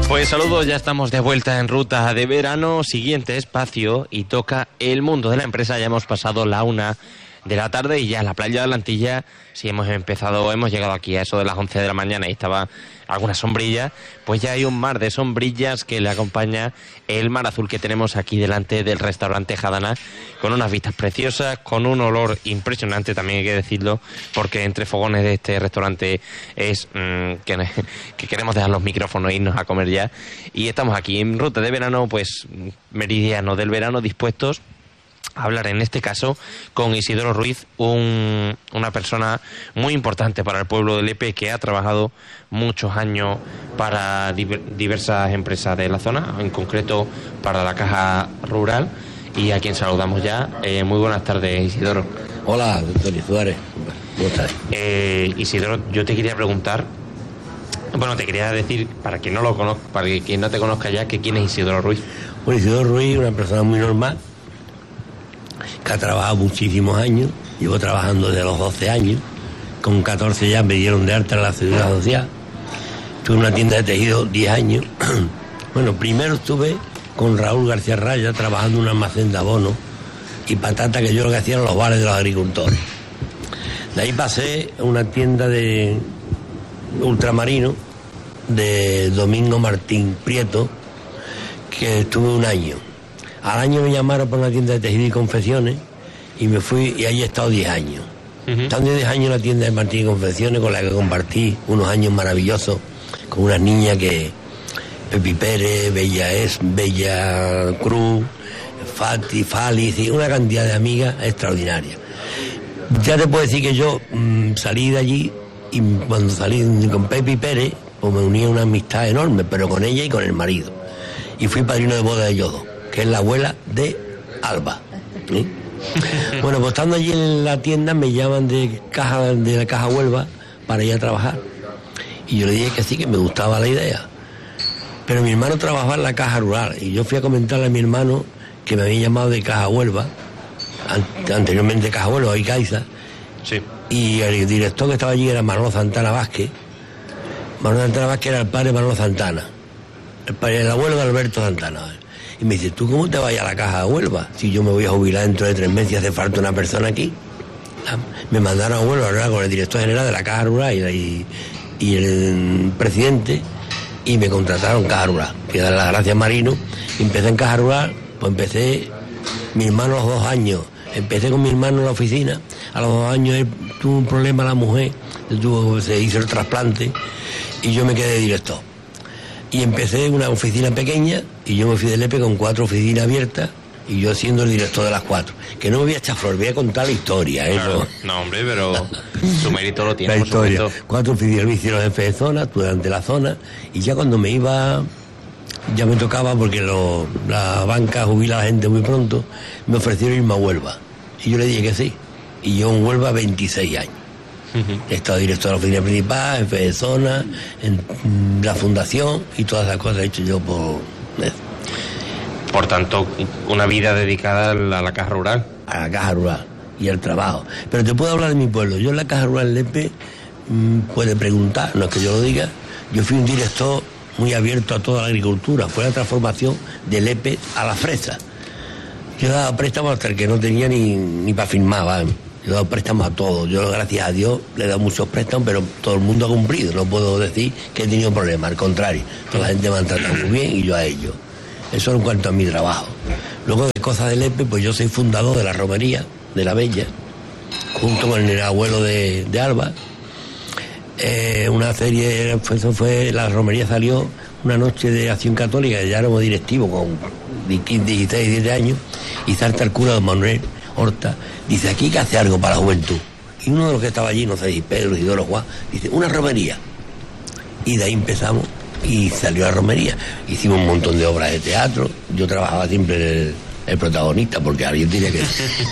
Pues saludos, ya estamos de vuelta en Ruta de Verano, siguiente espacio y toca el mundo de la empresa. Ya hemos pasado la 1 de la tarde y ya en la playa de la Antilla, si hemos llegado aquí a eso de las 11 de la mañana y estaba alguna sombrilla, pues ya hay un mar de sombrillas que le acompaña el mar azul que tenemos aquí delante del restaurante Jadana, con unas vistas preciosas, con un olor impresionante, también hay que decirlo, porque entre fogones de este restaurante es que queremos dejar los micrófonos e irnos a comer ya, y estamos aquí en Ruta de Verano, pues meridiano del verano, dispuestos a hablar en este caso con Isidoro Ruiz, una persona muy importante para el pueblo de Lepe, que ha trabajado muchos años para diversas empresas de la zona, en concreto para la Caja Rural, y a quien saludamos ya. Muy buenas tardes, Isidoro. Hola, doctor Suárez. ¿Cómo estás? Isidoro, yo te quería preguntar, te quería decir, para quien no lo conozca, para quien no te conozca ya, que quién es Isidoro Ruiz. Bueno, Isidoro Ruiz es una persona muy normal, que ha trabajado muchísimos años. Llevo trabajando desde los 12 años. Con 14 ya me dieron de alta en la Seguridad Social. Tuve una tienda de tejido 10 años. Bueno, primero estuve con Raúl García Raya trabajando en un almacén de abono y patata, que yo lo que hacía en los bares de los agricultores. De ahí pasé a una tienda de ultramarino de Domingo Martín Prieto, que estuve un año. Al año me llamaron por una tienda de tejido y confecciones y me fui, y ahí he estado 10 años. Estando 10 años en la tienda de Martín y Confecciones, con la que compartí unos años maravillosos con unas niñas que Pepi Pérez, Bella Cruz, Fali, y una cantidad de amigas extraordinarias. Ya te puedo decir que yo salí de allí, y cuando salí con Pepi Pérez, pues me uní a una amistad enorme, pero con ella y con el marido. Y fui padrino de boda de ellos dos, que es la abuela de Alba. Bueno, pues estando allí en la tienda me llaman de la Caja Huelva para ir a trabajar. Y yo le dije que sí, que me gustaba la idea. Pero mi hermano trabajaba en la Caja Rural y yo fui a comentarle a mi hermano que me había llamado de Caja Huelva, anteriormente Caja Huelva, hoy Caixa. Sí. Y el director que estaba allí era Manolo Santana Vázquez. Manolo Santana Vázquez era el padre de Manolo Santana, el abuelo de Alberto Santana. Y me dice, ¿tú cómo te vas a la Caja de Huelva? Si yo me voy a jubilar dentro de 3 meses y hace falta una persona aquí. Me mandaron a Huelva a hablar con el director general de la Caja Rural y el presidente, y me contrataron en Caja Rural. Que dar las gracias, Marino. Y empecé en Caja Rural, pues empecé, mi hermano a los 2 años. Empecé con mi hermano en la oficina. A los 2 años él tuvo un problema, la mujer, se hizo el trasplante y yo me quedé de director. Y empecé en una oficina pequeña y yo me fui de Lepe con 4 oficinas abiertas y yo siendo el director de las 4. Que no me voy a echar flor, voy a contar la historia. Claro. No, hombre, pero su mérito lo tiene. La historia. 4 oficinas, me hicieron jefe de zona, estuve delante de la zona, y ya cuando me iba, ya me tocaba, porque la banca jubila a la gente muy pronto, me ofrecieron irme a Huelva. Y yo le dije que sí. Y yo en Huelva 26 años. He estado director de la oficina principal, jefe de zona, en la fundación y todas las cosas he hecho yo por eso. Por tanto, una vida dedicada a la Caja Rural. A la Caja Rural y al trabajo. Pero te puedo hablar de mi pueblo. Yo en la Caja Rural Lepe, puede preguntar, no es que yo lo diga, yo fui un director muy abierto a toda la agricultura. Fue la transformación de Lepe a la fresa. Yo daba préstamos hasta el que no tenía ni para firmar, ¿vale? Yo he dado préstamos a todos. Yo, gracias a Dios, le he dado muchos préstamos, pero todo el mundo ha cumplido. No puedo decir que he tenido problemas, al contrario. Toda la gente me ha tratado muy bien y yo a ellos. Eso en cuanto a mi trabajo. Luego, de cosas de Lepe, pues yo soy fundador de la romería de la Bella, junto con el abuelo de Alba. Una serie, eso fue, la romería salió una noche de Acción Católica, ya éramos directivos con 15, 16, 17 años, y salta el cura don Manuel Horta, dice, aquí hay que hacer algo para la juventud. Y uno de los que estaba allí, no sé si Pedro, Isidoro, Juan, dice, una romería. Y de ahí empezamos y salió la romería. Hicimos un montón de obras de teatro. Yo trabajaba siempre el protagonista, porque alguien tenía que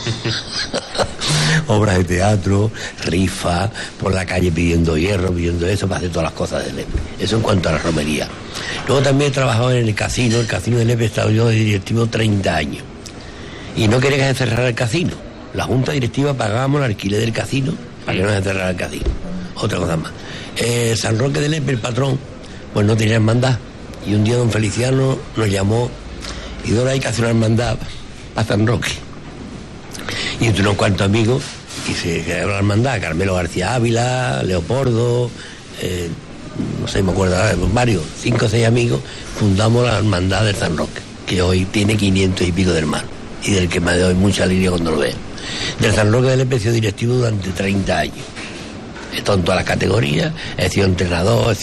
obras de teatro, rifa, por la calle pidiendo hierro, pidiendo eso, para hacer todas las cosas de Lepe. Eso en cuanto a la romería. Luego también he trabajado en el casino de Lepe, he estado yo de directivo 30 años. Y no quería que se cerrara el casino. La junta directiva pagábamos el alquiler del casino para que no se cerrara el casino. Otra cosa más. San Roque de Lepe, el patrón, pues no tenía hermandad. Y un día don Feliciano nos llamó y ahora hay que hacer una hermandad a San Roque. Y entre unos cuantos amigos, y se creó la hermandad, Carmelo García Ávila, Leopoldo, no sé, me acuerdo, varios, 5 o 6 amigos, fundamos la hermandad del San Roque, que hoy tiene 500 y pico de hermanos, y del que me doy mucha alegría cuando lo veo. Del San Roque del he sido directivo durante 30 años. He estado en todas las categorías, he sido entrenador,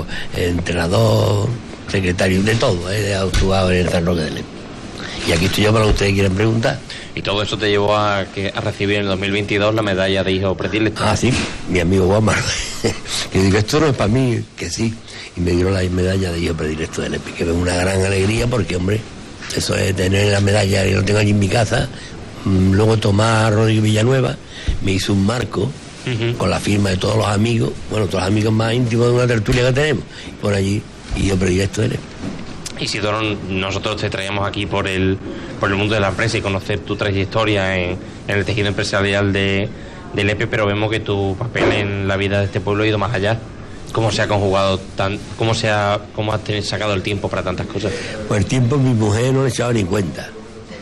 secretario, de todo, he actuado en el San Roque del Lepe. Y aquí estoy yo para lo que ustedes quieren preguntar. Y todo eso te llevó a recibir en el 2022 la medalla de hijo predilecto. Ah, sí, mi amigo Guamar. Que digo, esto no es para mí, que sí. Y me dieron la medalla de hijo predilecto del Lepe, que es una gran alegría porque, hombre, eso es tener la medalla, y lo tengo allí en mi casa. Luego Tomás Rodríguez Villanueva me hizo un marco con la firma de todos los amigos, bueno, todos los amigos más íntimos de una tertulia que tenemos, por allí, y yo predilecto del Lepe. Isidoro, nosotros te traíamos aquí por el mundo de la empresa y conocer tu trayectoria en el tejido empresarial de Lepe, pero vemos que tu papel en la vida de este pueblo ha ido más allá. ¿Cómo se ha conjugado cómo has sacado el tiempo para tantas cosas? Pues el tiempo mi mujer no le echaba ni cuenta.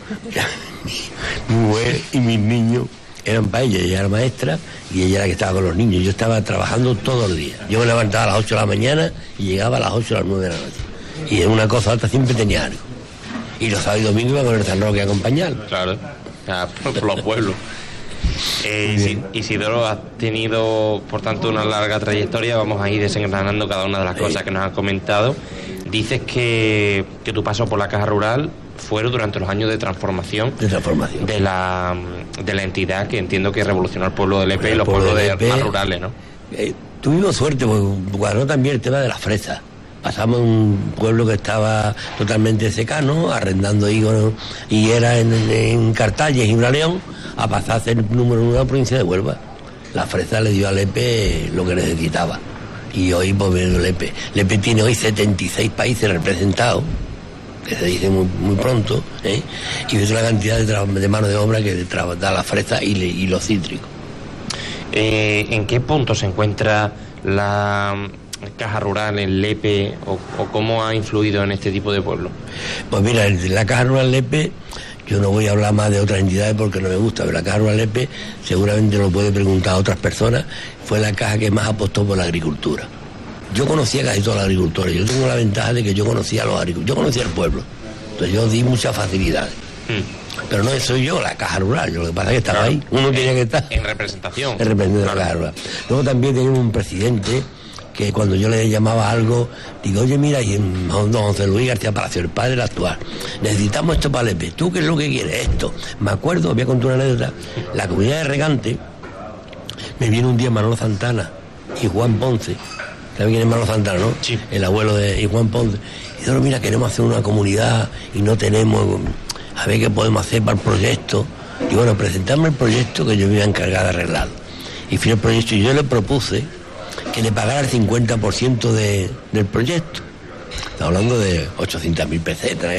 Mi mujer y mis niños eran para ella era maestra y ella era la que estaba con los niños. Yo estaba trabajando todos los días. Yo me levantaba a las 8 de la mañana y llegaba a las 8 o las 9 de la noche. Y en una cosa u otra siempre tenía algo. Y los sábados y domingos iba con el San Roque a acompañarlo. Claro, por los pueblos. Isidoro, has tenido, por tanto, una larga trayectoria. Vamos a ir desengranando cada una de las cosas que nos has comentado. Dices que tu paso por la Caja Rural fueron durante los años de transformación de la entidad, que entiendo que revolucionó el pueblo de Lepe y los pueblos más rurales, ¿no? Tuvimos suerte, porque ganó también el tema de las fresas. Pasamos un pueblo que estaba totalmente secano, arrendando higos, y era en Cartalla y Gibraleón, a pasar a ser el número 1 de la provincia de Huelva. La fresa le dio a Lepe lo que necesitaba. Y hoy, pues, Lepe tiene hoy 76 países representados, que se dice muy pronto, y ves la cantidad de mano de obra que da la fresa y los cítricos. ¿En qué punto se encuentra la Caja Rural en Lepe o cómo ha influido en este tipo de pueblos? Pues mira, la Caja Rural Lepe, yo no voy a hablar más de otras entidades porque no me gusta, pero la Caja Rural Lepe seguramente lo puede preguntar a otras personas, fue la caja que más apostó por la agricultura. Yo conocía casi todos los agricultores, yo tengo la ventaja de que yo conocía a los agricultores, yo conocía al pueblo, entonces yo di muchas facilidades. Pero no soy yo la Caja Rural, lo que pasa es que estaba ahí, uno tenía que estar en representación. En representación de la Caja Rural. Luego también teníamos un presidente que cuando yo le llamaba algo, digo, oye, mira, y don José Luis García Palacio, el padre, el actual, necesitamos esto para Lepe, ¿tú qué es lo que quieres? Esto. Me acuerdo, voy a contar una anécdota, la comunidad de Regante, me viene un día Manolo Santana y Juan Ponce, ¿sabes quién es Manolo Santana, no? Sí. El abuelo de Juan Ponce. Y digo, mira, queremos hacer una comunidad y no tenemos, a ver qué podemos hacer para el proyecto. Y bueno, presentarme el proyecto que yo me iba a encargar de arreglarlo. Y fui al proyecto y yo le propuse que le pagara el 50% del proyecto. Estamos hablando de 800.000 pesetas.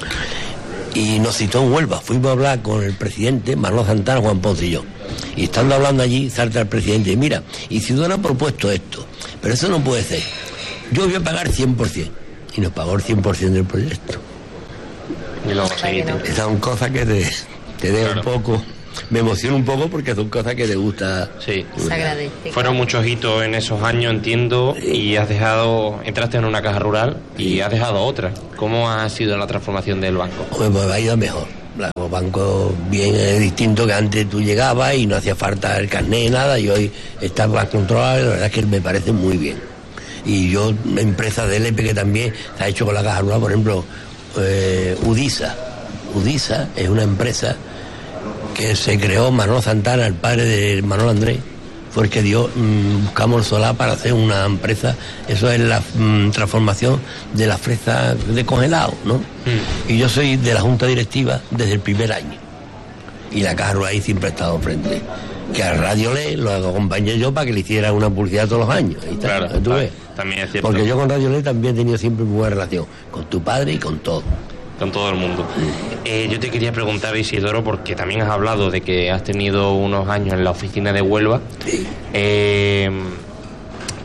Y nos citó en Huelva. Fuimos a hablar con el presidente, Manolo Santana, Juan Ponce y yo. Y estando hablando allí, salta el presidente y mira, Isidoro ha propuesto esto, pero eso no puede ser. Yo voy a pagar 100%. Y nos pagó el 100% del proyecto. Y luego seguiste. Esas son cosas que te dejan un poco. Me emociona un poco porque son cosas que te gusta. Sí. Se agradece. Fueron muchos hitos en esos años, entiendo, y entraste en una caja rural y has dejado otra. ¿Cómo ha sido la transformación del banco? Pues ha ido mejor. Los bancos bien distinto que antes tú llegabas y no hacía falta el carnet ni nada, y hoy está más controlado, y la verdad es que me parece muy bien. Y yo, empresas de Lepe que también se ha hecho con la caja rural, por ejemplo, Udisa. Udisa es una empresa que se creó Manolo Santana, el padre de Manolo Andrés, fue el que buscamos el solar para hacer una empresa. Eso es la transformación de la fresa de congelado, ¿no? Y yo soy de la junta directiva desde el primer año, y la Caja Rural ahí siempre ha estado frente, que al Radio Le lo acompañé yo para que le hiciera una publicidad todos los años. Ahí está, claro, ¿tú ves? También es cierto. Porque yo con Radio Le también he tenido siempre muy buena relación con tu padre y con todo. Con todo el mundo. Yo te quería preguntar, Isidoro, porque también has hablado de que has tenido unos años en la oficina de Huelva. Sí. ¿Qué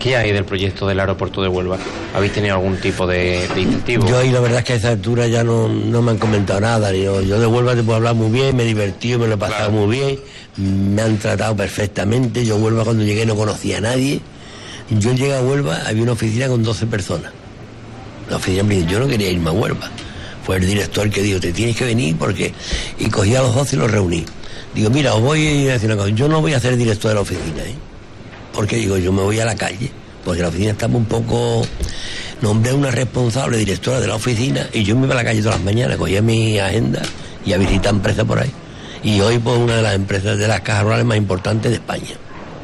¿Qué hay del proyecto del aeropuerto de Huelva? ¿Habéis tenido algún tipo de incentivo? Yo ahí la verdad es que a esa altura ya no me han comentado nada. Yo de Huelva te puedo hablar muy bien, me he divertido, me lo he pasado muy bien, me han tratado perfectamente. Yo Huelva cuando llegué no conocía a nadie. Yo llegué a Huelva, había una oficina con 12 personas. La oficina me dijo, yo no quería irme a Huelva. Fue el director que dijo, te tienes que venir porque... Y cogí a los 12 y los reuní. Digo, mira, os voy a decir una cosa, yo no voy a ser director de la oficina, porque digo, yo me voy a la calle, porque la oficina estaba un poco... Nombré una responsable directora de la oficina y yo me iba a la calle todas las mañanas, cogía mi agenda y a visitar empresas por ahí. Y hoy pues una de las empresas de las cajas rurales más importantes de España.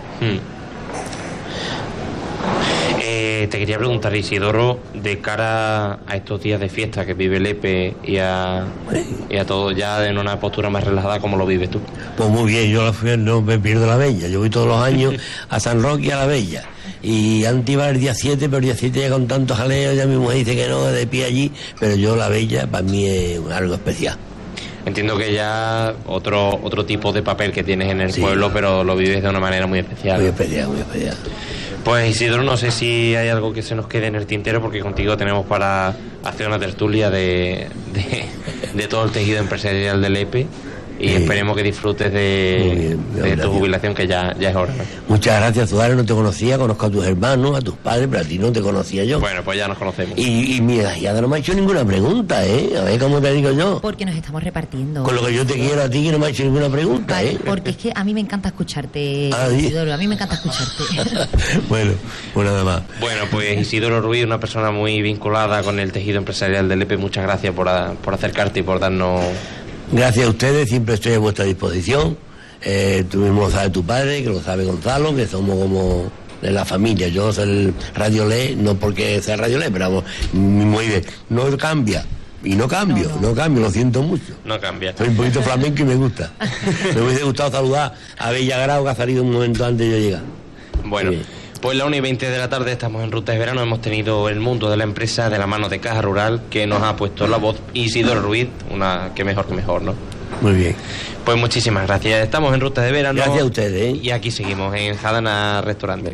Te quería preguntar, Isidoro, de cara a estos días de fiesta que vive Lepe y a todo ya en una postura más relajada, ¿cómo lo vives tú? Pues muy bien, yo no me pierdo la Bella, yo voy todos los años a San Roque y a la Bella. Y antes iba el día 7, pero el día 7 ya con tanto jaleo, ya mi mujer dice que no, de pie allí, pero yo la Bella para mí es algo especial. Entiendo que ya otro tipo de papel que tienes en el pueblo, pero lo vives de una manera muy especial. Muy especial, muy especial. Pues Isidoro, no sé si hay algo que se nos quede en el tintero, porque contigo tenemos para hacer una tertulia de todo el tejido empresarial del Lepe. Y esperemos que disfrutes de tu jubilación, que ya es hora, ¿no? Muchas gracias, Zudares, no te conocía, conozco a tus hermanos, a tus padres, pero a ti no te conocía yo. Bueno, pues ya nos conocemos. Y mi desgraciada no me ha hecho ninguna pregunta, A ver cómo te digo yo. Porque nos estamos repartiendo. Con lo que yo te quiero a ti, que no me ha hecho ninguna pregunta, vale, porque es que a mí me encanta escucharte, Isidoro, a mí me encanta escucharte. Bueno, pues nada más. Bueno, pues Isidoro Ruiz, una persona muy vinculada con el tejido empresarial del Lepe, muchas gracias por acercarte y por darnos... Gracias a ustedes, siempre estoy a vuestra disposición. Tú mismo lo sabes tu padre, que lo sabe Gonzalo, que somos como de la familia. Yo soy el Radio Le, no porque sea Radio Le, pero vamos, muy bien. No cambia. Y no cambio, lo siento mucho. No cambia. Soy un poquito flamenco y me gusta. Me hubiese gustado saludar a Bella Grau, que ha salido un momento antes de yo llegar. Bueno, pues la 1:20 de la tarde estamos en Ruta de Verano. Hemos tenido el mundo de la empresa de la mano de Caja Rural, que nos ha puesto la voz Isidoro Ruiz, que mejor, ¿no? Muy bien. Pues muchísimas gracias. Estamos en Ruta de Verano. Gracias a ustedes, Y aquí seguimos en Jadana Restaurante.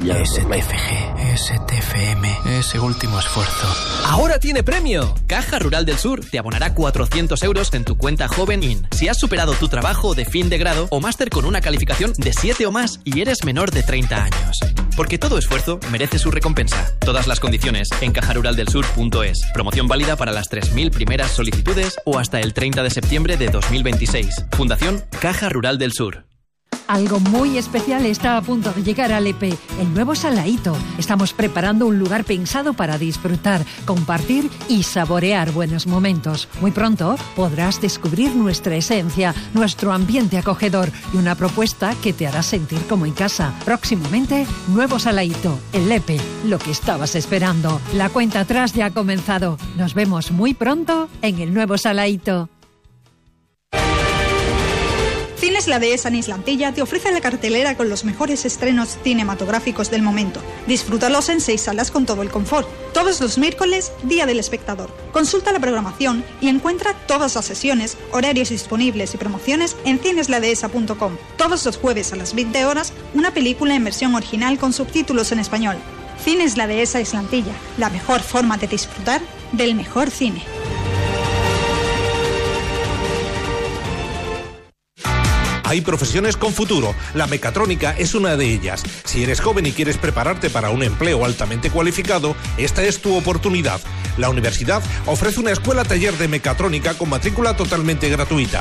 STFG, STFM, ese último esfuerzo. ¡Ahora tiene premio! Caja Rural del Sur te abonará 400 euros en tu cuenta Joven IN si has superado tu trabajo de fin de grado o máster con una calificación de 7 o más y eres menor de 30 años. Porque todo esfuerzo merece su recompensa. Todas las condiciones en cajaruraldelsur.es. Promoción válida para las 3.000 primeras solicitudes o hasta el 30 de septiembre de 2026. Fundación Caja Rural del Sur. Algo muy especial está a punto de llegar a Lepe, el nuevo Salaíto. Estamos preparando un lugar pensado para disfrutar, compartir y saborear buenos momentos. Muy pronto podrás descubrir nuestra esencia, nuestro ambiente acogedor y una propuesta que te hará sentir como en casa. Próximamente, nuevo Salaíto, el Lepe, lo que estabas esperando. La cuenta atrás ya ha comenzado. Nos vemos muy pronto en el nuevo Salaíto. Cines La Dehesa en Islantilla te ofrece la cartelera con los mejores estrenos cinematográficos del momento. Disfrútalos en 6 salas con todo el confort. Todos los miércoles, Día del Espectador. Consulta la programación y encuentra todas las sesiones, horarios disponibles y promociones en cinesladehesa.com. Todos los jueves a las 20 horas, una película en versión original con subtítulos en español. Cines La Dehesa Islantilla, la mejor forma de disfrutar del mejor cine. Hay profesiones con futuro. La mecatrónica es una de ellas. Si eres joven y quieres prepararte para un empleo altamente cualificado, esta es tu oportunidad. La universidad ofrece una escuela taller de mecatrónica con matrícula totalmente gratuita.